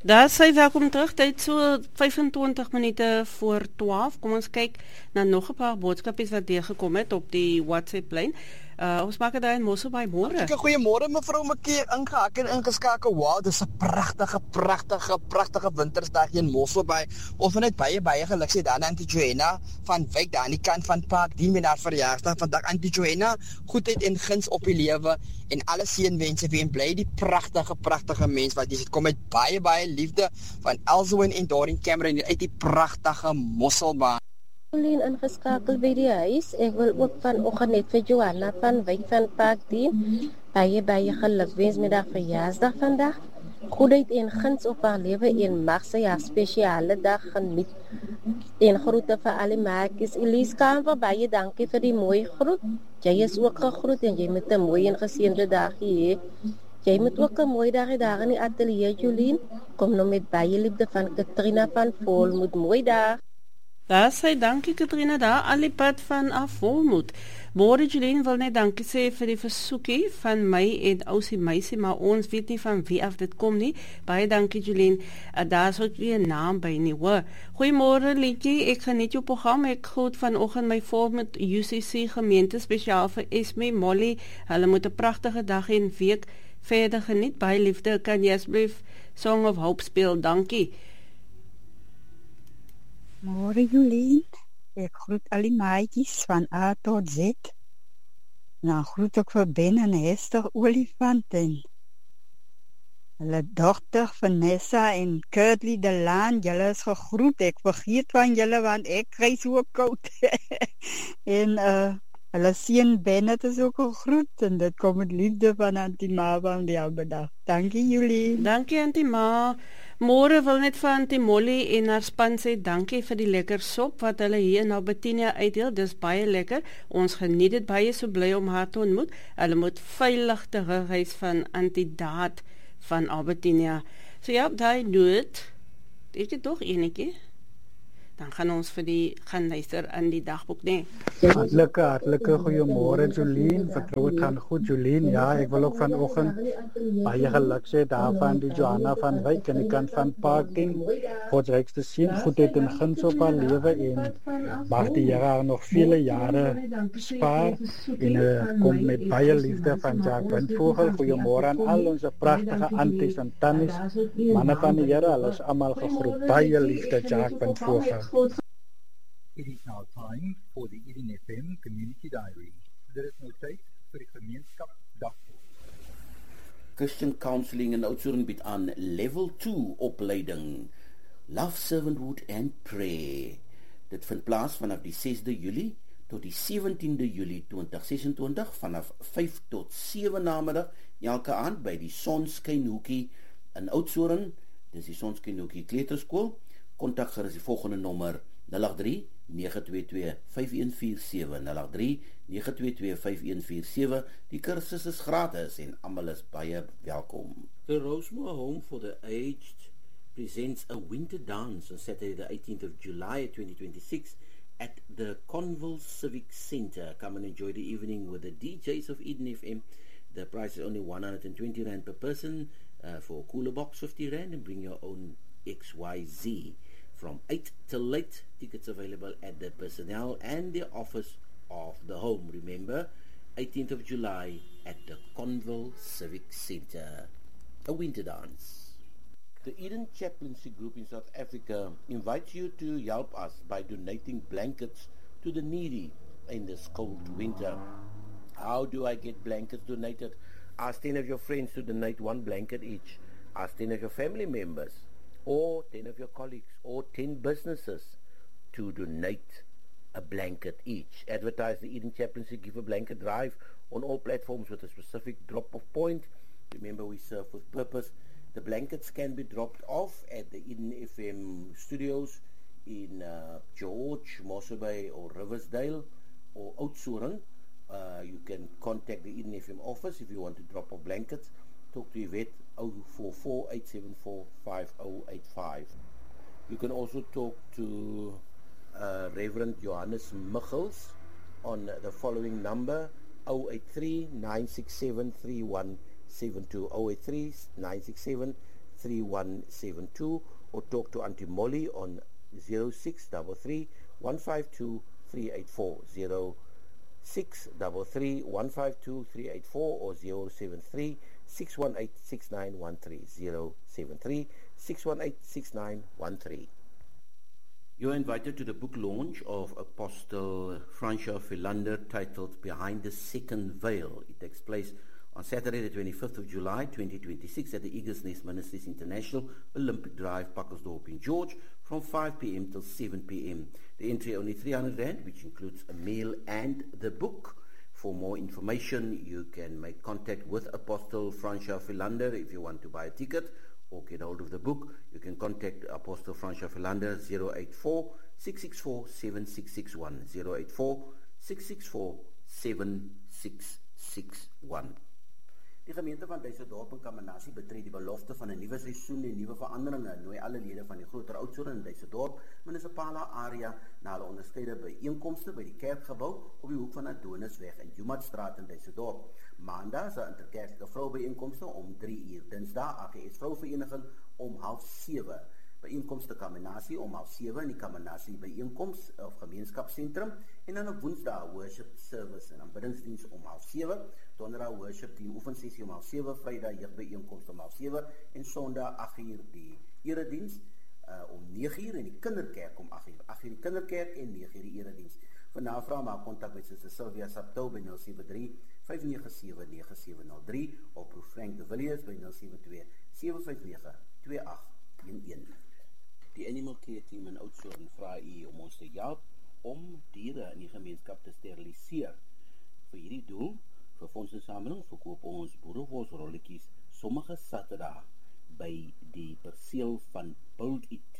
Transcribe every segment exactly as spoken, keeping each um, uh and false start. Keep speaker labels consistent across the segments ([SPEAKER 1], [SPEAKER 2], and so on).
[SPEAKER 1] Daar sê welkom terug, tyd so vyfentwintig minute voor twaalf. Kom ons kyk na nog 'n paar boodskapies wat deurgekom het op die WhatsApp lyn. Uh, ons maak dit daar in Mosselbaai môre.
[SPEAKER 2] Hartlike goeiemôre mevrou Makie, ingehak en ingeskakel. Wow, dis 'n pragtige, pragtige, pragtige wintersdag hier in Mosselbaai. Ons wil net baie baie geluk sê daar aan Auntie Joanna van Wyk daar aan die kant van Park die met haar verjaarsdag vandag. Auntie Joanna, goedheid en guns op die lewe en alle seënwense vir en bly die pragtige, pragtige mens wat jy sit kom met baie baie liefde van Elsewin en Doreen Cameron uit die pragtige Mosselbaai.
[SPEAKER 3] Jolien ingeskakel by die huis. Ek wil ook vanoggend net vir Joanna van Wyk van Park dien. Baie baie gelukwens met haar verjaarsdag vandag. Goedheid en guns op haar lewe en mag sy haar spesiale dag geniet. En groete vir al die maatjies. Elise Kamper, baie dankie vir die mooi groet. Jy is ook gegroet en jy moet 'n mooi en geseënde dag hê. Jy moet ook 'n mooi dag hê daar in die ateljee, Jolien. Kom nou met baie liefde van Katrina van Volmoed. Mooi dag.
[SPEAKER 1] Daar sê dankie Katrina daar al die pad van af Volmoed. Môre Jolien wil net dankie sê vir die versoekie van my en ousie meisie, maar ons weet nie van wie af dit kom nie. Baie dankie Jolien. Uh, daar is ook nie 'n naam by nie, hoor. Goeiemôre Lietjie, ek geniet jou program. Ek groet vanoggend my Volmoed U C C gemeente spesiaal vir Esme, Molly. Hulle moet 'n pragtige dag en week verder geniet. Baie liefde, kan jy asseblief Song of Hope speel? Dankie.
[SPEAKER 4] Môre Jolien, ek groet al die maatjies van A tot Z. Nou groet ek vir Ben en Hester Olifant en hulle dogter Vanessa en Kurtley Delaan. Julle is gegroet, ek vergeet van julle want ek kry so koud. en uh, hulle seun Bennett is ook gegroet en dit kom met liefde van Auntie Ma van die ouderdag. Dankie Jolien.
[SPEAKER 1] Dankie Auntie Ma. Môre wil net vir Auntie Molly en haar span sê dankie vir die lekker sop wat hulle hier in Albertina uitdeel. Dis baie lekker. Ons geniet dit baie, so bly om haar te ontmoet. Hulle moet veilig terugreis van Auntie Daat van Albertina. So ja, daai noot. Is dit tog enetjie? Dan gaan ons vir die gaan luister in die dagboek, nee.
[SPEAKER 5] Hartlike, hartlike goeiemôre Jolien. Vertrou dit gaan goed Jolien. Ja, ek wil ook vanoggend baie geluk sê daarvan die Joanna van Wyk aan die kant van Parking. God rykste sien, goedheid en guns op haar lewe en mag die Here haar nog vele jare spaar en uh, kom met baie liefde van Jacques Windvogel. Goeiemôre aan al ons pragtige aunties en tannies. Manne van die Here, hulle is almal gegroet. Baie liefde Jacques Windvogel.
[SPEAKER 6] It is now time for the Eden F M Community Diary. Dit is nou tyd vir die gemeenskap dagboek.
[SPEAKER 7] Christian Counseling in Oudtshoorn bied aan Level two opleiding Love, Servanthood and Prayer. Dit vind plaas vanaf die sesde Julie tot die sewentiende Julie twintig sesentwintig vanaf vyf tot sewe namiddag elke aand by die Sonskynhoekie in Oudtshoorn. Dis die Sonskynhoekie Kleuterskool. Kontak gerus die volgende nommer nul agt drie nege twee twee vyf een vier sewe nul agt drie nege twee twee vyf een vier sewe. Die kursus is gratis en almal is baie welkom. The Rosemore Home for the Aged presents a winter dance on Saturday the eighteenth of July twenty twenty-six at the Conville Civic Center. Come and enjoy the evening with the D Js of Eden F M. The price is only one hundred twenty rand per person uh, for a cooler box fifty rand and bring your own X Y Z. From eight till late, tickets available at the personnel and the office of the home. Remember, eighteenth of July at the Conville Civic Center. A winter dance. The Eden Chaplaincy Group in South Africa invites you to help us by donating blankets to the needy in this cold winter. How do I get blankets donated? Ask ten of your friends to donate one blanket each. Ask ten of your family members, or ten of your colleagues, or ten businesses to donate a blanket each. Advertise the Eden Chaplaincy Give a Blanket Drive on all platforms with a specific drop-off point. Remember, we serve with purpose. The blankets can be dropped off at the Eden F M studios in uh, George, Mossel Bay, or Riversdale, or Oudtshoorn. Uh, you can contact the Eden F M office if you want to drop off blankets. Talk to Yvette zero four four eight seven four five zero eight five. You can also talk to uh, Reverend Johannes Michels on the following number zero eight three nine six seven three one seven two zero eight three nine six seven three one seven two or talk to Auntie Molly on zero six three three, one five two, three eight four, zero six three three, one five two, three eight four or zero seven three, six one eight, six nine one three, zero seven three, six one eight, six nine one three. You are invited to the book launch of Apostle Francois Philander titled Behind the Second Veil. It takes place on Saturday the twenty-fifth of July twenty twenty-six at the Eagles Nest Ministries International, Olympic Drive, Pakkersdorp in George from five p.m. till seven p.m. The entry only three hundred rand, which includes a meal and the book. For more information, you can make contact with Apostle Francois Philander if you want to buy a ticket or get hold of the book. You can contact Apostle Francois Philander zero eight four, six six four, seven six six one, zero eight four, six six four, seven six six one. Die gemeente van Duisendorp en Kamanasie betree die belofte van 'n nuwe seisoen en nuwe veranderinge. Nooi alle lede van die groter Oudtshoorn in Duisendorp munisipale area na hulle onderskeide byeenkomste by die kerkgebou op die hoek van Adonisweg en Jumatstraat in Duisendorp. Maandag is 'n interkerklike vroubyeenkomste om drie uur. Dinsdag A G S Vrouvereniging om half sewe. Byeenkomste Kamanasie om half sewe in die Kamanasie byeenkoms of gemeenskapsentrum en dan op Woensdag worship service en aanbiddingsdiens om half sewe, Donderdag worship team oefensessie om half sewe, Vrydag jeugbyeenkoms om half sewe en Sondag agt uur die erediens uh, om nege uur en die kinderkerk om agt uur. agt uur die kinderkerk en nege uur die erediens. Vir navraag maak kontak met Suster Sylvia Saptou by nul sewe drie, vyf nege sewe, nege sewe nul drie of Prof Frank de Villiers by nul sewe twee, sewe vyf nege, twee agt een een. Die Animal Care Team in Oudtshoorn vra u om ons te help om diere in die gemeenskap te steriliseer. Vir hierdie doel, vir fondsinsameling, verkoop ons boerewolsrolletjies sommige Saterdag by die perseel van Build It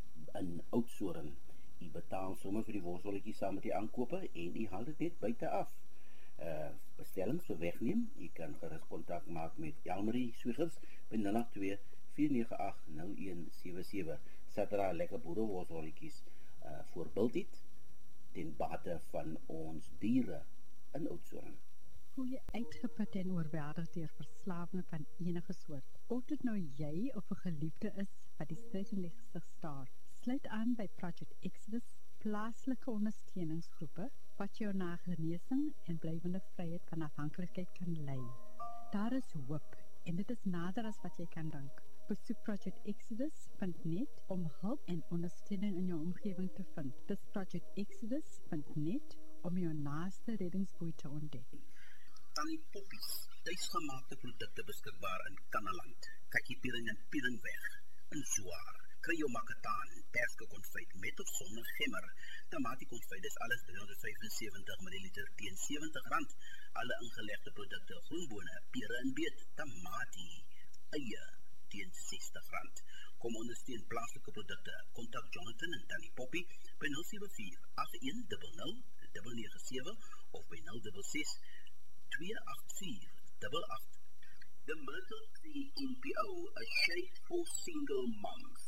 [SPEAKER 7] in Oudtshoorn. U betaal sommer vir die wolsrolletjies saam met die aankope en u haal dit net buite af. Uh, bestellings vir wegneem, u kan gerus kontak maak met Elmarie Swiggers by nul agt twee, vier nege agt, nul een sewe sewe. Saterdag lekker boerewolsrolletjies uh, voor Build It ten bate van ons diere in Oudtshoorn.
[SPEAKER 8] Voel jy uitgeput en oorweldig deur verslawing van enige soort? Of dit nou jy of 'n geliefde is wat die stryd in die gesig staar, sluit aan by Project Exodus, plaaslike ondersteuningsgroepe wat jou na genesing en blywende vryheid van afhanklikheid kan lei. Daar is hoop en dit is nader as wat jy kan dink. Besoek project exodus punt net om hulp en ondersteuning in jou omgewing te vind. Dis project exodus punt net om jou naaste reddingsboei te ontdek.
[SPEAKER 7] Tannie Poppies, tuisgemaakte produkte beskikbaar in Kannaland, kakiepiering en pieringweg, in Zwaar. Kry jou makataan, perske konfyt met of sonder gemmer. Tamatie konfyt is alles driehonderdvyfensewentig milliliter teen sewentig rand. Alle ingelegde produkte, groenbone, pere en beet, tamatie, eie teen sestig rand. Kom ondersteun plaaslike produkte. Kontak Jonathan en Tannie Poppy by nul sewe vier, agt een nul nul, nege nege sewe of by nul ses ses, twee agt vier, agt agt. The Myrtle Tree N P O, a shade for single moms,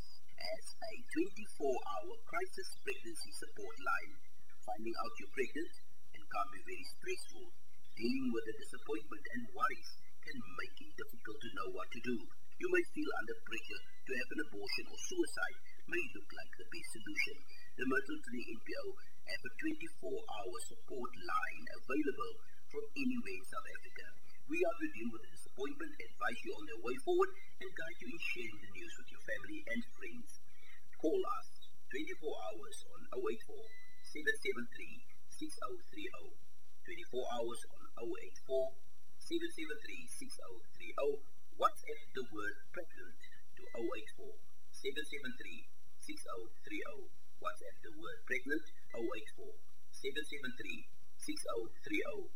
[SPEAKER 7] as a twenty-four hour crisis pregnancy support line. Finding out you're pregnant and can be very stressful. Dealing with the disappointment and worries can make it difficult to know what to do. You may feel under pressure to have an abortion or suicide may look like the best solution. The Myrtle Tree N P O have a twenty-four hour support line available from anywhere in South Africa. We are to deal with the disappointment, advise you on the way forward, and guide you in sharing the news with your family and friends. Call us twenty-four hours on zero eight four, seven seven three, six zero three zero. twenty-four hours on zero eight four, seven seven three, six zero three zero. WhatsApp the word pregnant to zero eight four, seven seven three, six zero three zero. WhatsApp the word pregnant zero eight four, seven seven three, six zero three zero.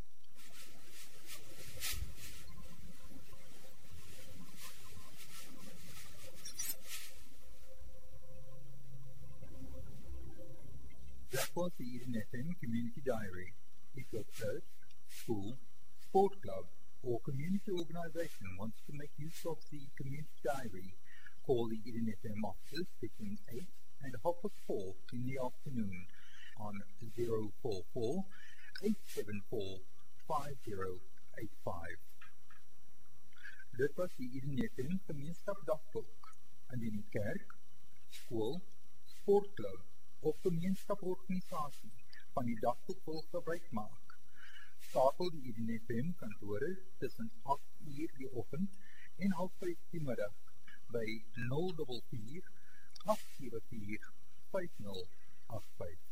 [SPEAKER 6] That was the Eden F M Community Diary. If your church, school, sport club, or community organization wants to make use of the Community Diary, call the Eden F M offices between eight and half past four in the afternoon on zero four four, eight seven four, five zero eight five. Dit was die Eden F M gemeenskap dagboek. Indien die kerk, skool, sportklub of gemeenskaporganisasie van die dagboek wil gebruik maak, skakel die Eden F M kantore tussen agt uur die oggend en half vyf die middag by nul vier vier agt sewe vier vyf nul agt vyf.